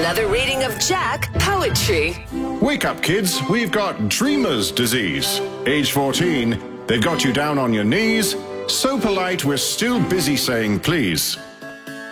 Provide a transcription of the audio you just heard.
another reading of Jack Poetry. Wake up, kids. We've got dreamer's disease. Age 14, they've got you down on your knees. So polite, we're still busy saying please.